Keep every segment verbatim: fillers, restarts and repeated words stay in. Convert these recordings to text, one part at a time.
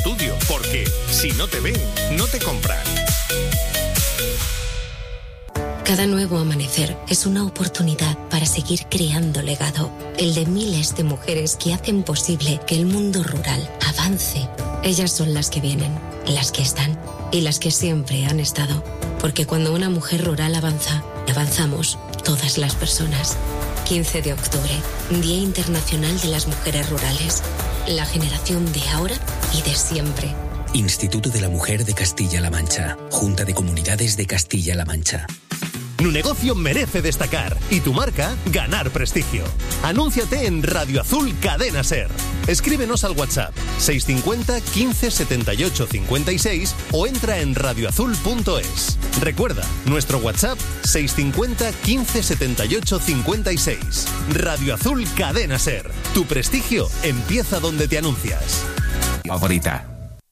estudio, porque si no te ven, no te compran. Cada nuevo amanecer es una oportunidad para seguir creando legado, el de miles de mujeres que hacen posible que el mundo rural avance. Ellas son las que vienen, las que están y las que siempre han estado, porque cuando una mujer rural avanza, avanzamos todas las personas. quince de octubre, Día Internacional de las Mujeres Rurales, la generación de ahora y de siempre. Instituto de la Mujer de Castilla-La Mancha, Junta de Comunidades de Castilla-La Mancha. Tu negocio merece destacar y tu marca ganar prestigio. Anúnciate en Radio Azul Cadena Ser. Escríbenos al WhatsApp seis cinco cero, quince, setenta y ocho, cincuenta y seis o entra en radioazul punto es. Recuerda, nuestro WhatsApp seis cinco cero, quince, setenta y ocho, cincuenta y seis. Radio Azul Cadena Ser. Tu prestigio empieza donde te anuncias. Favorita.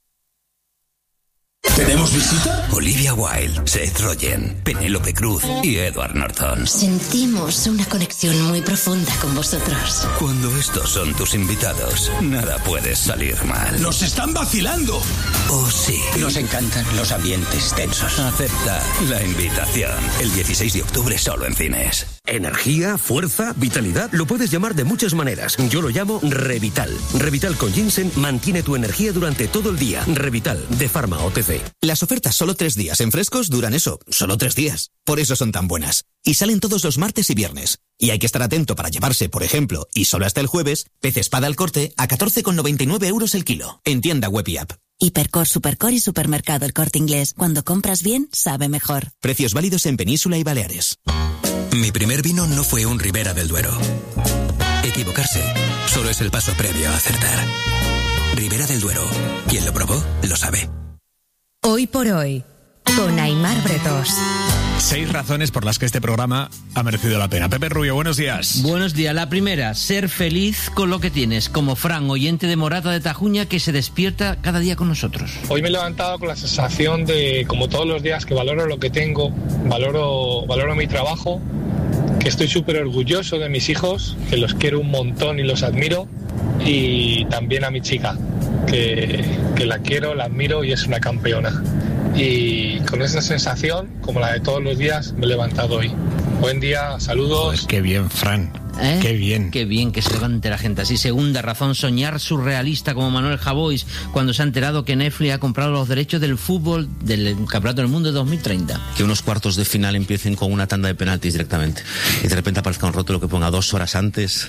¿Tenemos visita? Olivia Wilde, Seth Rogen, Penélope Cruz y Edward Norton. Sentimos una conexión muy profunda con vosotros. Cuando estos son tus invitados, nada puede salir mal. ¡Nos están vacilando! Oh, sí. Nos encantan los ambientes tensos. Acepta la invitación. El dieciséis de octubre solo en cines. Energía, fuerza, vitalidad, lo puedes llamar de muchas maneras. Yo lo llamo Revital. Revital con ginseng mantiene tu energía durante todo el día. Revital, de Pharma O T C. Las ofertas solo tres días en frescos duran eso, solo tres días. Por eso son tan buenas. Y salen todos los martes y viernes. Y hay que estar atento para llevarse, por ejemplo, y solo hasta el jueves, pez espada al corte a catorce con noventa y nueve euros el kilo. En tienda web y app. Hipercor, Supercor y Supermercado El Corte Inglés. Cuando compras bien, sabe mejor. Precios válidos en Península y Baleares. Mi primer vino no fue un Ribera del Duero. Equivocarse solo es el paso previo a acertar. Ribera del Duero. Quien lo probó, lo sabe. Hoy por hoy, con Aimar Bretos. Seis razones por las que este programa ha merecido la pena. Pepe Rubio, buenos días. Buenos días. La primera, ser feliz con lo que tienes, como Fran, oyente de Morata de Tajuña, que se despierta cada día con nosotros. Hoy me he levantado con la sensación de, como todos los días, que valoro lo que tengo, valoro, valoro mi trabajo, que estoy súper orgulloso de mis hijos, que los quiero un montón y los admiro, y también a mi chica, que, que la quiero, la admiro y es una campeona. Y con esa sensación, como la de todos los días, me he levantado hoy. Buen día, saludos. Pues qué bien, Fran. ¿Eh? Qué bien. Qué bien que se levante la gente así. Segunda razón, soñar surrealista como Manuel Javois cuando se ha enterado que Netflix ha comprado los derechos del fútbol del Campeonato del Mundo de dos mil treinta. Que unos cuartos de final empiecen con una tanda de penaltis directamente y de repente aparezca un rótulo que ponga dos horas antes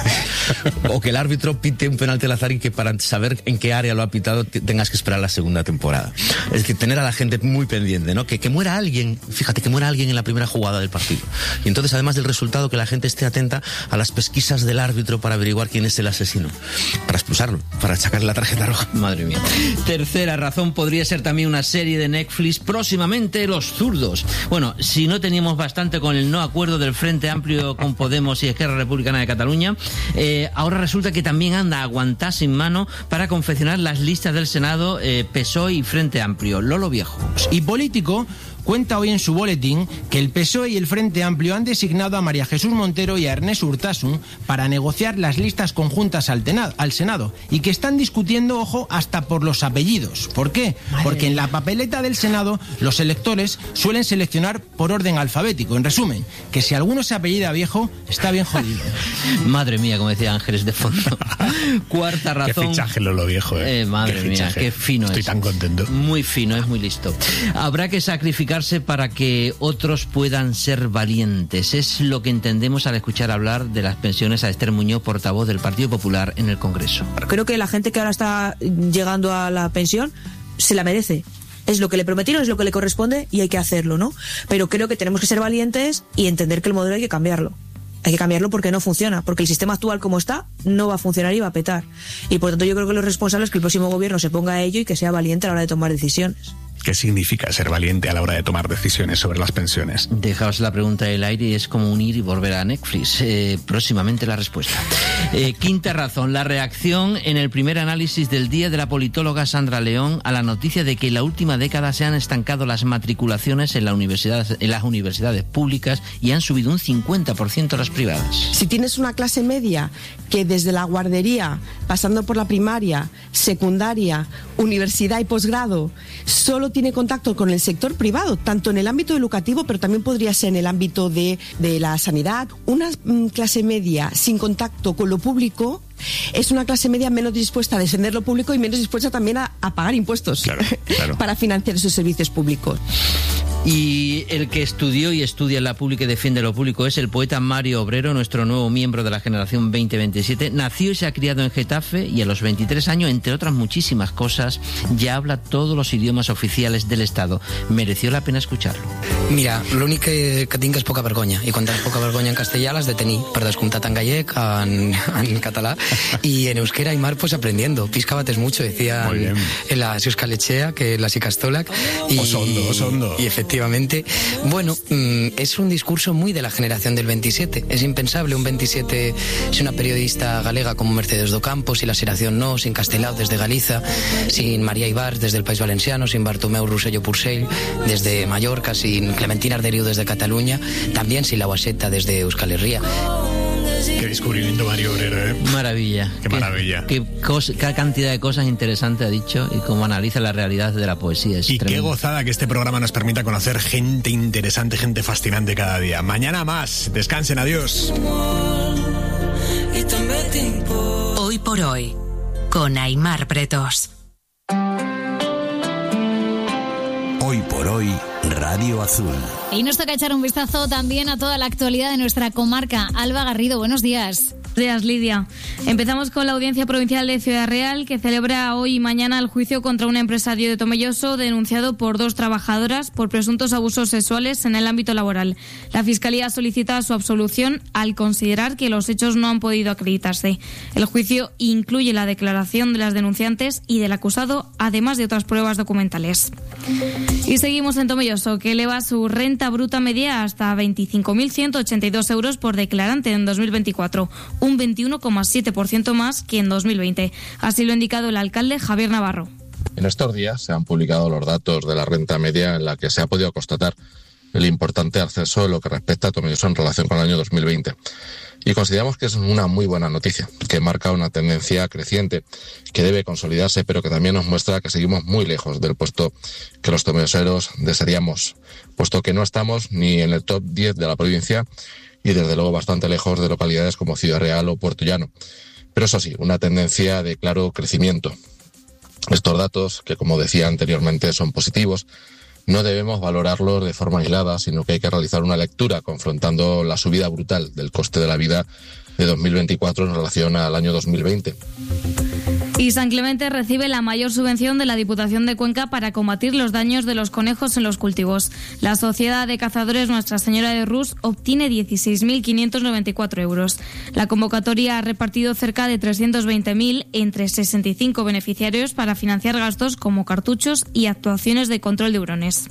o que el árbitro pite un penalti al azar y que para saber en qué área lo ha pitado tengas que esperar la segunda temporada. Es decir, tener a la gente muy pendiente, ¿no? Que, que muera alguien, fíjate, que muera alguien en la primera jugada del partido. Y entonces, además del resultado, que la gente esté atenta a las pesquisas del árbitro para averiguar quién es el asesino, para expulsarlo, para sacarle la tarjeta roja. Madre mía. Tercera razón, podría ser también una serie de Netflix, próximamente Los Zurdos. Bueno, si no teníamos bastante con el no acuerdo del Frente Amplio con Podemos y Esquerra Republicana de Cataluña, eh, ahora resulta que también anda a aguantar sin mano para confeccionar las listas del Senado eh, P S O E y Frente Amplio. Lolo Viejo. Y Político cuenta hoy en su boletín que el P S O E y el Frente Amplio han designado a María Jesús Montero y a Ernest Urtasun para negociar las listas conjuntas al, tenado, al Senado y que están discutiendo, ojo, hasta por los apellidos. ¿Por qué? Madre Porque en la papeleta del Senado los electores suelen seleccionar por orden alfabético. En resumen, que si alguno se apellida Viejo, está bien jodido. Madre mía, como decía Ángeles de fondo. Cuarta razón. Qué fichaje Lolo Viejo, eh. eh madre qué mía, qué fino Estoy es. tan contento. Muy fino, es muy listo. Habrá que sacrificar para que otros puedan ser valientes. Es lo que entendemos al escuchar hablar de las pensiones a Esther Muñoz, portavoz del Partido Popular en el Congreso. Creo que la gente que ahora está llegando a la pensión se la merece. Es lo que le prometieron, es lo que le corresponde y hay que hacerlo, ¿no? Pero creo que tenemos que ser valientes y entender que el modelo hay que cambiarlo. Hay que cambiarlo porque no funciona, porque el sistema actual como está no va a funcionar y va a petar. Y por tanto yo creo que lo responsable es que el próximo gobierno se ponga a ello y que sea valiente a la hora de tomar decisiones. ¿Qué significa ser valiente a la hora de tomar decisiones sobre las pensiones? Dejaos la pregunta del aire y es como unir y volver a Netflix. Eh, próximamente la respuesta. Eh, quinta razón, la reacción en el primer análisis del día de la politóloga Sandra León a la noticia de que en la última década se han estancado las matriculaciones en, la universidad, en las universidades públicas y han subido un cincuenta por ciento las privadas. Si tienes una clase media que desde la guardería, pasando por la primaria, secundaria, universidad y posgrado, solo tiene contacto con el sector privado, tanto en el ámbito educativo, pero también podría ser en el ámbito de, de la sanidad. Una mm, clase media sin contacto con lo público es una clase media menos dispuesta a defender lo público y menos dispuesta también a, a pagar impuestos, claro, claro, para financiar esos servicios públicos. Y el que estudió y estudia la pública y defiende lo público es el poeta Mario Obrero, nuestro nuevo miembro de la generación veinte veintisiete. Nació y se ha criado en Getafe y a los veintitrés años, entre otras muchísimas cosas, ya habla todos los idiomas oficiales del Estado. Mereció la pena escucharlo. Mira, l'únic que, que tinc és poca vergonya, i quan tens poca vergonya en castellà l'has de tenir, per descomptat en gallec, en, en català, y en euskera y mar pues aprendiendo. Piscabates mucho, decía en la Euskal-Etxea, que la Sicastolac. Y, osondo, osondo. Y efectivamente, bueno, es un discurso muy de la generación del veintisiete. Es impensable un veintisiete sin una periodista galega como Mercedes Docampo, sin la Xeración No, sin Castelao desde Galiza, sin María Ibar desde el País Valenciano, sin Bartomeu Rosselló Purcell desde Mallorca, sin Clementina Arderiu desde Cataluña, también sin la Guaseta desde Euskal Herria. Qué descubrimiento, Mario Obrero, ¿eh? Maravilla. Qué maravilla. Qué, qué, cosa, qué cantidad de cosas interesantes ha dicho y cómo analiza la realidad de la poesía. Es y tremendo. Qué gozada que este programa nos permita conocer gente interesante, gente fascinante cada día. Mañana más. Descansen, adiós. Hoy por hoy, con Aimar Pretos. Hoy por hoy, Radio Azul. Y nos toca echar un vistazo también a toda la actualidad de nuestra comarca. Alba Garrido, buenos días. Buenos días, Lidia. Empezamos con la Audiencia Provincial de Ciudad Real, que celebra hoy y mañana el juicio contra un empresario de Tomelloso denunciado por dos trabajadoras por presuntos abusos sexuales en el ámbito laboral. La Fiscalía solicita su absolución al considerar que los hechos no han podido acreditarse. El juicio incluye la declaración de las denunciantes y del acusado, además de otras pruebas documentales. Y seguimos en Tomelloso, que eleva su renta bruta media hasta veinticinco mil ciento ochenta y dos euros por declarante en dos mil veinticuatro, un veintiuno coma siete por ciento más que en dos mil veinte. Así lo ha indicado el alcalde Javier Navarro. En estos días se han publicado los datos de la renta media en la que se ha podido constatar el importante ascenso en lo que respecta a Tomelloso en relación con el año dos mil veinte. Y consideramos que es una muy buena noticia, que marca una tendencia creciente, que debe consolidarse, pero que también nos muestra que seguimos muy lejos del puesto que los tomelloseros desearíamos, puesto que no estamos ni en el top diez de la provincia y desde luego bastante lejos de localidades como Ciudad Real o Puerto Llano. Pero eso sí, una tendencia de claro crecimiento. Estos datos, que como decía anteriormente son positivos, no debemos valorarlos de forma aislada, sino que hay que realizar una lectura confrontando la subida brutal del coste de la vida de dos mil veinticuatro en relación al año dos mil veinte. Y San Clemente recibe la mayor subvención de la Diputación de Cuenca para combatir los daños de los conejos en los cultivos. La Sociedad de Cazadores Nuestra Señora de Rus obtiene dieciséis mil quinientos noventa y cuatro euros. La convocatoria ha repartido cerca de trescientos veinte mil entre sesenta y cinco beneficiarios para financiar gastos como cartuchos y actuaciones de control de hurones.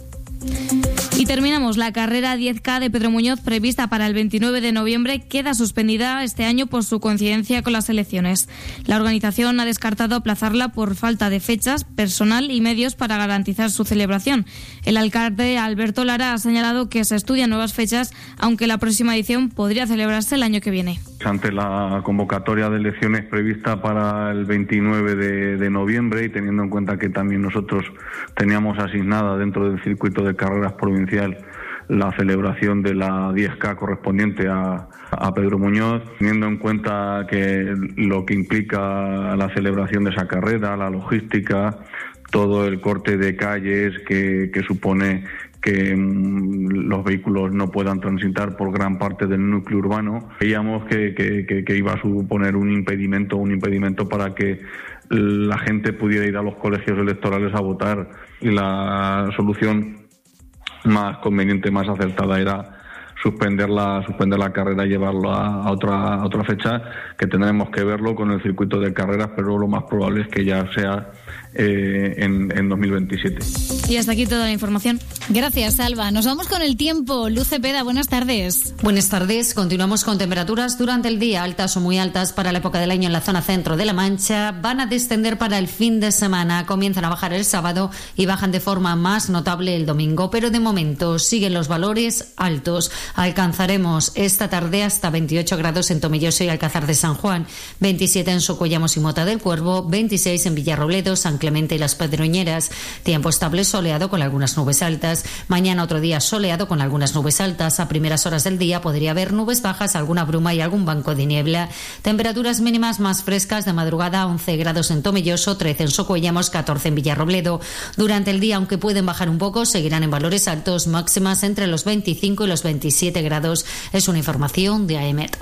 Y terminamos. La carrera diez K de Pedro Muñoz, prevista para el veintinueve de noviembre, queda suspendida este año por su coincidencia con las elecciones. La organización ha descartado aplazarla por falta de fechas, personal y medios para garantizar su celebración. El alcalde Alberto Lara ha señalado que se estudian nuevas fechas, aunque la próxima edición podría celebrarse el año que viene. Ante la convocatoria de elecciones prevista para el veintinueve de, de noviembre y teniendo en cuenta que también nosotros teníamos asignada dentro del circuito de carreras provincial la celebración de la diez K correspondiente a, a Pedro Muñoz, teniendo en cuenta que lo que implica la celebración de esa carrera, la logística, todo el corte de calles que, que supone que mmm, los vehículos no puedan transitar por gran parte del núcleo urbano, veíamos que, que, que, que iba a suponer un impedimento, un impedimento para que la gente pudiera ir a los colegios electorales a votar, y la solución más conveniente, más acertada era suspender la suspender la carrera y llevarlo a, a otra a otra fecha, que tendremos que verlo con el circuito de carreras, pero lo más probable es que ya sea eh, en, en dos mil veintisiete. Y hasta aquí toda la información. Gracias, Alba. Nos vamos con el tiempo. Luz Cepeda, buenas tardes. Buenas tardes. Continuamos con temperaturas durante el día, altas o muy altas para la época del año en la zona centro de La Mancha. Van a descender para el fin de semana. Comienzan a bajar el sábado y bajan de forma más notable el domingo. Pero de momento siguen los valores altos. Alcanzaremos esta tarde hasta veintiocho grados en Tomelloso y Alcázar de San Juan, veintisiete en Socuellamos y Mota del Cuervo, veintiséis en Villarrobledo, San Clemente y Las Pedroñeras. Tiempo estable soleado con algunas nubes altas. Mañana otro día soleado con algunas nubes altas. A primeras horas del día podría haber nubes bajas, alguna bruma y algún banco de niebla. Temperaturas mínimas más frescas de madrugada, once grados en Tomelloso, trece en Socuellamos, catorce en Villarrobledo. Durante el día, aunque pueden bajar un poco, seguirán en valores altos, máximas entre los veinticinco y los veintisiete grados. Es una información de AEMET.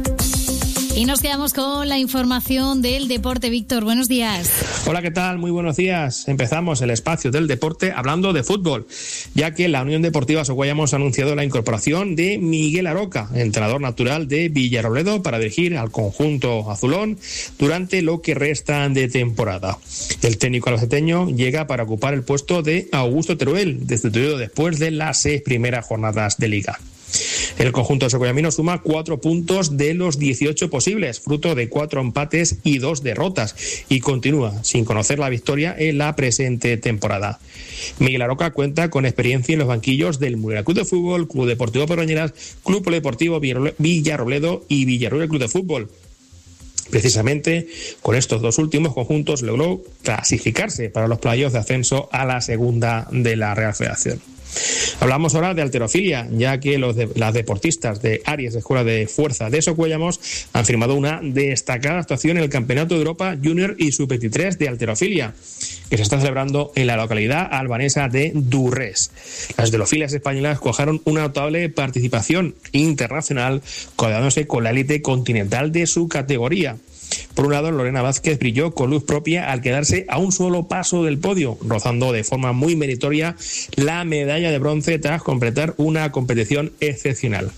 Y nos quedamos con la información del deporte. Víctor, buenos días. Hola, ¿qué tal? Muy buenos días. Empezamos el espacio del deporte hablando de fútbol, ya que la Unión Deportiva Socuellamos ha anunciado la incorporación de Miguel Aroca, entrenador natural de Villarrobledo, para dirigir al conjunto azulón durante lo que resta de temporada. El técnico albaceteño llega para ocupar el puesto de Augusto Teruel, destituido después de las seis primeras jornadas de liga. El conjunto socollamino suma cuatro puntos de los dieciocho posibles, fruto de cuatro empates y dos derrotas, y continúa sin conocer la victoria en la presente temporada. Miguel Aroca cuenta con experiencia en los banquillos del Murera Club de Fútbol, Club Deportivo Pedroñeras, Club Polideportivo Villarrobledo y Villarrobledo Club de Fútbol. Precisamente con estos dos últimos conjuntos logró clasificarse para los playoffs de ascenso a la segunda de la Real Federación. Hablamos ahora de halterofilia, ya que los de, las deportistas de Aries, Escuela de Fuerza de Socuellamos, han firmado una destacada actuación en el Campeonato de Europa Junior y sub veintitrés de halterofilia, que se está celebrando en la localidad albanesa de Durrés. Las halterofilias españolas cojaron una notable participación internacional, codeándose con la élite continental de su categoría. Por un lado, Lorena Vázquez brilló con luz propia al quedarse a un solo paso del podio, rozando de forma muy meritoria la medalla de bronce tras completar una competición excepcional.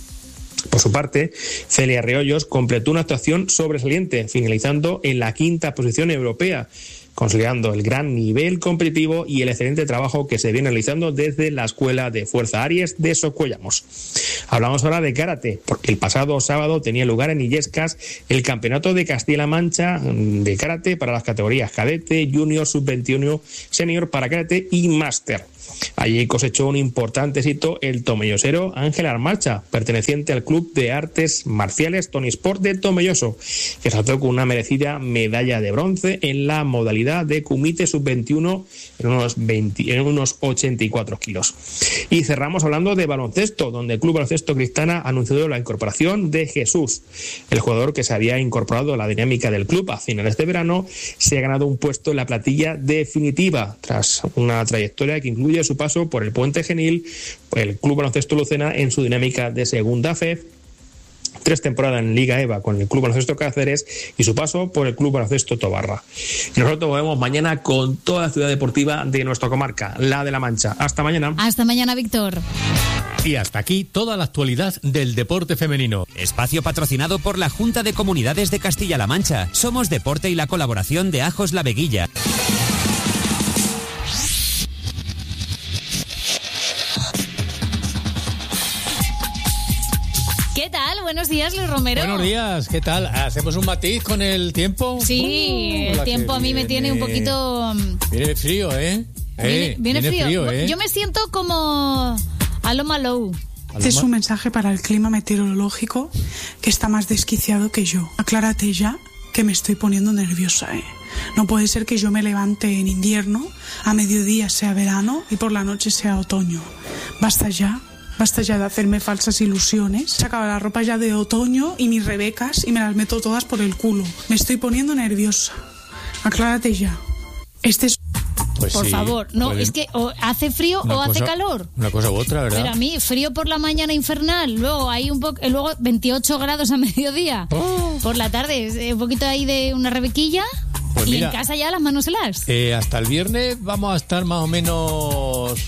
Por su parte, Celia Reollos completó una actuación sobresaliente, finalizando en la quinta posición europea, consolidando el gran nivel competitivo y el excelente trabajo que se viene realizando desde la Escuela de Fuerza Aries de Socuellamos. Hablamos ahora de karate, porque el pasado sábado tenía lugar en Illescas el Campeonato de Castilla-La Mancha de karate para las categorías cadete, junior, sub veintiuno, senior para karate y máster. Allí cosechó un importante éxito el tomellosero Ángel Armarcha, perteneciente al Club de Artes Marciales Tony Sport de Tomelloso, que saltó con una merecida medalla de bronce en la modalidad de kumite sub veintiuno en unos, veinte, en unos ochenta y cuatro kilos. Y cerramos hablando de baloncesto, donde el Club Baloncesto Cristana ha anunciado la incorporación de Jesús. El jugador, que se había incorporado a la dinámica del club a finales de verano, se ha ganado un puesto en la plantilla definitiva tras una trayectoria que incluye su paso por el Puente Genil, el Club Baloncesto Lucena en su dinámica de segunda F E F, tres temporadas en Liga EVA con el Club Baloncesto Cáceres y su paso por el Club Baloncesto Tobarra. Y nosotros nos vemos mañana con toda la ciudad deportiva de nuestra comarca, la de La Mancha. Hasta mañana. Hasta mañana, Víctor. Y hasta aquí toda la actualidad del deporte femenino. Espacio patrocinado por la Junta de Comunidades de Castilla-La Mancha. Somos Deporte y la colaboración de Ajos La Veguilla. ¿Qué tal? Buenos días, Luis Romero. Buenos días, ¿qué tal? ¿Hacemos un matiz con el tiempo? Sí, uh, el tiempo a mí me tiene un poquito... Viene frío, ¿eh? Viene, eh, viene, viene frío. frío ¿eh? Yo me siento como a lo malo. Este es un mensaje para el clima meteorológico, que está más desquiciado que yo. Aclárate ya, que me estoy poniendo nerviosa, ¿eh? No puede ser que yo me levante en invierno, a mediodía sea verano y por la noche sea otoño. Basta ya. Basta ya de hacerme falsas ilusiones. Sacaba la ropa ya de otoño y mis rebecas y me las meto todas por el culo. Me estoy poniendo nerviosa. Aclárate ya. Este es... Pues por sí, favor, no, puede... es que o hace frío una o cosa, hace calor. Una cosa u otra, ¿verdad? Pero a mí, frío por la mañana infernal, luego hay un poco, luego veintiocho grados a mediodía. Oh. Por la tarde, un poquito ahí de una rebequilla. Pues y mira, en casa ya las manos heladas. Eh, hasta el viernes vamos a estar más o menos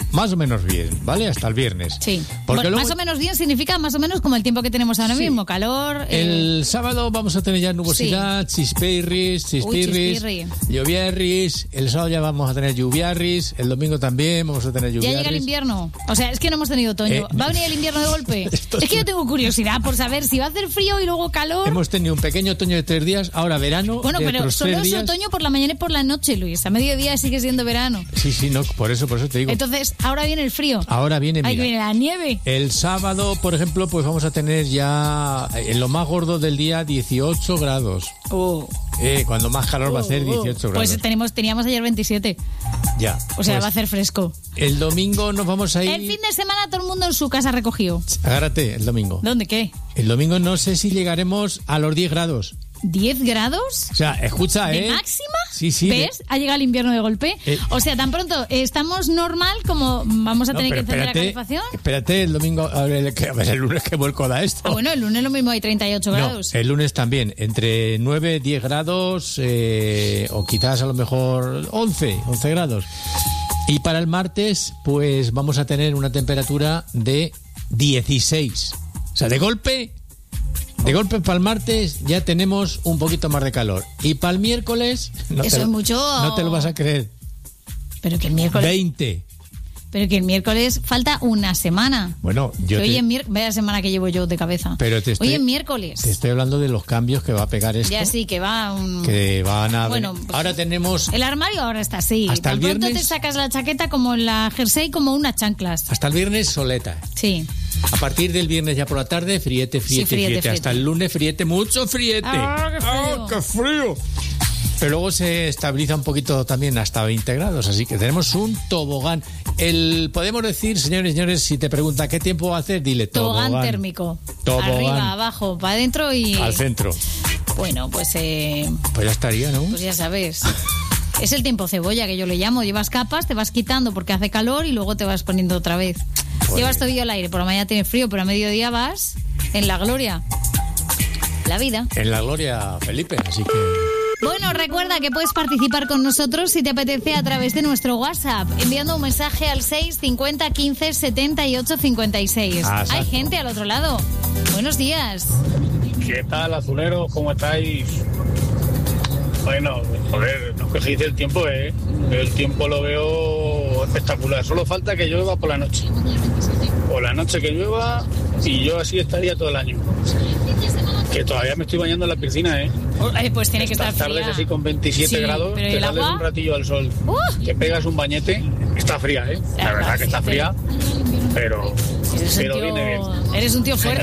más o menos bien, ¿vale? Hasta el viernes. Sí. Porque Bueno, luego, más o menos bien significa más o menos como el tiempo que tenemos ahora Sí. mismo, calor. eh, el sábado vamos a tener ya nubosidad, chispirris, chispirris, chispirri. llovierris. El sábado ya vamos a tener lluviarris. El domingo también vamos a tener Ya lluviarris. llega el invierno. O sea, es que no hemos tenido otoño. Eh, ¿Va a venir el invierno de golpe? Es que yo tengo curiosidad por saber si va a hacer frío y luego calor. Hemos tenido un pequeño otoño de tres días, ahora verano. Bueno, de pero otros solo tres es días. otoño por la mañana y por la noche, Luis. A mediodía sigue siendo verano. Sí, sí, no, por eso, por eso te digo. Entonces, ahora viene el frío. Ahora viene, Ahí mira. viene la nieve. El sábado, por ejemplo, pues vamos a tener ya en lo más gordo del día dieciocho grados. Oh. Eh, cuando más calor va a ser dieciocho grados. Pues tenemos, teníamos ayer veintisiete. Ya. O sea, Pues va a hacer fresco. el domingo nos vamos a ir. El fin de semana todo el mundo en su casa recogió. Agárrate, el domingo. ¿Dónde qué? El domingo no sé si llegaremos a los diez grados. ¿diez grados? O sea, escucha, ¿De ¿eh? máxima? Sí, sí. ¿Ves? Ha llegado el invierno de golpe. Eh. O sea, tan pronto estamos normal como vamos a No, tener que pero encender la espérate, calefacción. Espérate, el domingo, a ver, el, a ver, el lunes que vuelco da esto. Ah, bueno, el lunes lo mismo hay treinta y ocho No, grados. el lunes también, entre nueve, diez grados, eh, o quizás a lo mejor once, once grados. Y para el martes, pues vamos a tener una temperatura de dieciséis. O sea, de golpe, de golpe para el martes ya tenemos un poquito más de calor. Y para el miércoles, no, Eso te, es mucho. no te lo vas a creer, Pero que el miércoles. veinte. Pero que el miércoles falta una semana. Bueno, yo Que hoy te, en miércoles. Vaya semana que llevo yo de cabeza. pero te estoy, Hoy en miércoles. te estoy hablando de los cambios que va a pegar esto. Ya sí, que va un. Que van a Bueno, venir. pues, Ahora tenemos El armario ahora está así. Hasta Tan el pronto viernes. te sacas la chaqueta como la jersey, como unas chanclas. hasta el viernes soleta. Sí. A partir del viernes ya por la tarde, friete, friete, Sí, friete, friete. friete. Hasta el lunes, friete, mucho friete. Ah, qué frío. ¡Ah, qué frío! Pero luego se estabiliza un poquito también hasta veinte grados, así que tenemos un tobogán. El podemos decir, señores y señores, si te pregunta qué tiempo va a hacer, dile tobogán. Tobogán térmico. Tobogán. Arriba, abajo, para adentro y. Al centro. Bueno, pues. Eh, Pues ya estaría, ¿no? pues ya sabes. Es el tiempo cebolla que yo le llamo. Llevas capas, te vas quitando porque hace calor y luego te vas poniendo otra vez. Pues Llevas tobillo al aire, por la mañana tienes frío, pero a mediodía vas en la gloria. La vida. En la gloria, Felipe, así que... Bueno, recuerda que puedes participar con nosotros si te apetece a través de nuestro WhatsApp, enviando un mensaje al seis cincuenta quince setenta y ocho cincuenta y seis. Ah, exacto. Hay gente al otro lado. Buenos días. ¿Qué tal, azuleros? ¿Cómo estáis? Bueno, joder, no os quejéis del tiempo, ¿eh? El tiempo lo veo espectacular. Solo falta que llueva por la noche. Por la noche que llueva y yo así estaría todo el año. Que todavía me estoy bañando en la piscina, ¿eh? Eh, Pues tiene que estar Estas tardes fría. así con veintisiete Sí, grados, pero te el sales agua. un ratillo al sol, ¡Uh! te pegas un bañete, está fría, ¿eh? La verdad que está fría, pero, Eres un pero tío- viene bien. Eres un tío fuerte.